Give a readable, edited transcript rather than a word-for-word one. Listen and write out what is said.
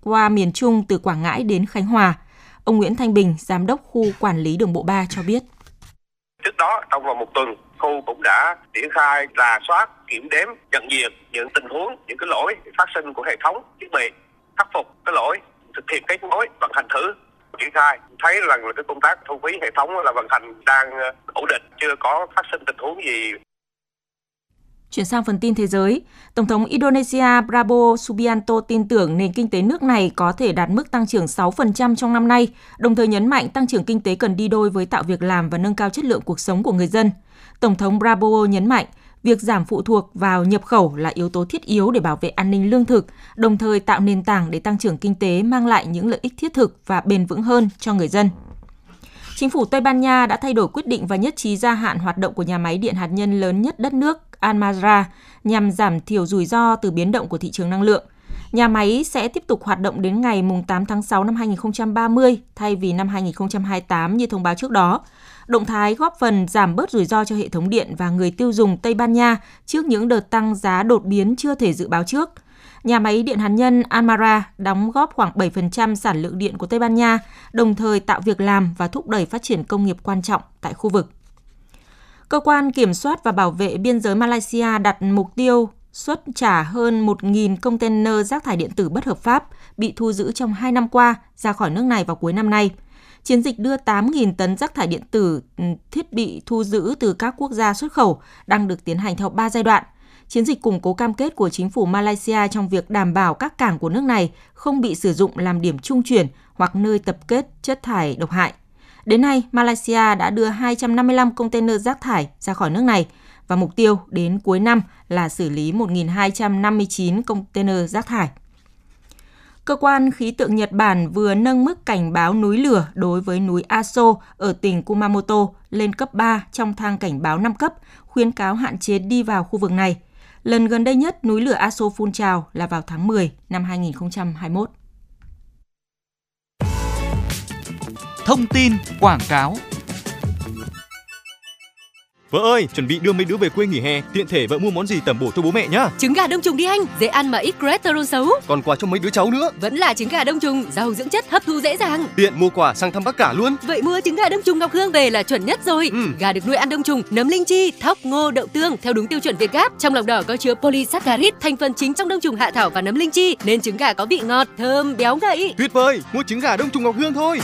qua miền Trung từ Quảng Ngãi đến Khánh Hòa. Ông Nguyễn Thanh Bình, Giám đốc khu quản lý đường bộ 3 cho biết. Trước đó, trong vòng một tuần, khu cũng đã triển khai rà soát, kiểm đếm, nhận diện những tình huống, những cái lỗi phát sinh của hệ thống thiết bị, khắc phục cái lỗi, thực hiện kết nối, vận hành thử, triển khai. Thấy rằng là cái công tác thu phí hệ thống là vận hành đang ổn định, chưa có phát sinh tình huống gì. Chuyển sang phần tin thế giới, Tổng thống Indonesia Prabowo Subianto tin tưởng nền kinh tế nước này có thể đạt mức tăng trưởng 6% trong năm nay, đồng thời nhấn mạnh tăng trưởng kinh tế cần đi đôi với tạo việc làm và nâng cao chất lượng cuộc sống của người dân. Tổng thống Prabowo nhấn mạnh, việc giảm phụ thuộc vào nhập khẩu là yếu tố thiết yếu để bảo vệ an ninh lương thực, đồng thời tạo nền tảng để tăng trưởng kinh tế mang lại những lợi ích thiết thực và bền vững hơn cho người dân. Chính phủ Tây Ban Nha đã thay đổi quyết định và nhất trí gia hạn hoạt động của nhà máy điện hạt nhân lớn nhất đất nước Almara nhằm giảm thiểu rủi ro từ biến động của thị trường năng lượng. Nhà máy sẽ tiếp tục hoạt động đến ngày 8 tháng 6 năm 2030 thay vì năm 2028 như thông báo trước đó. Động thái góp phần giảm bớt rủi ro cho hệ thống điện và người tiêu dùng Tây Ban Nha trước những đợt tăng giá đột biến chưa thể dự báo trước. Nhà máy điện hạt nhân Almara đóng góp khoảng 7% sản lượng điện của Tây Ban Nha, đồng thời tạo việc làm và thúc đẩy phát triển công nghiệp quan trọng tại khu vực. Cơ quan Kiểm soát và Bảo vệ Biên giới Malaysia đặt mục tiêu xuất trả hơn 1.000 container rác thải điện tử bất hợp pháp bị thu giữ trong 2 năm qua ra khỏi nước này vào cuối năm nay. Chiến dịch đưa 8.000 tấn rác thải điện tử thiết bị thu giữ từ các quốc gia xuất khẩu đang được tiến hành theo 3 giai đoạn. Chiến dịch củng cố cam kết của chính phủ Malaysia trong việc đảm bảo các cảng của nước này không bị sử dụng làm điểm trung chuyển hoặc nơi tập kết chất thải độc hại. Đến nay, Malaysia đã đưa 255 container rác thải ra khỏi nước này và mục tiêu đến cuối năm là xử lý 1.259 container rác thải. Cơ quan khí tượng Nhật Bản vừa nâng mức cảnh báo núi lửa đối với núi Aso ở tỉnh Kumamoto lên cấp 3 trong thang cảnh báo 5 cấp, khuyến cáo hạn chế đi vào khu vực này. Lần gần đây nhất núi lửa Aso phun trào là vào tháng 10 năm 2021. Thông tin quảng cáo. Vợ ơi, chuẩn bị đưa mấy đứa về quê nghỉ hè, tiện thể vợ mua món gì tẩm bổ cho bố mẹ nhá. Trứng gà đông trùng đi anh, dễ ăn mà ít cholesterol xấu. Còn quà cho mấy đứa cháu nữa. Vẫn là trứng gà đông trùng, giàu dưỡng chất, hấp thu dễ dàng. Tiện mua quà sang thăm bác cả luôn. Vậy mua trứng gà đông trùng Ngọc Hương về là chuẩn nhất rồi. Gà được nuôi ăn đông trùng, nấm linh chi, thóc, ngô, đậu tương theo đúng tiêu chuẩn Việt Gáp. Trong lòng đỏ có chứa polysaccharide, thành phần chính trong đông trùng hạ thảo và nấm linh chi, nên trứng gà có vị ngọt, thơm, béo ngậy. Tuyệt vời, mua trứng gà đông trùng Ngọc Hương thôi.